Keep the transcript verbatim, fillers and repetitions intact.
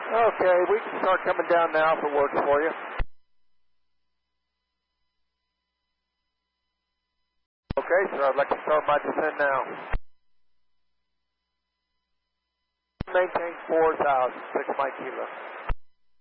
Okay, we can start coming down now if it works for you. Okay, sir, I'd like to start my descent now. Maintain four thousand, six Mike Kilo.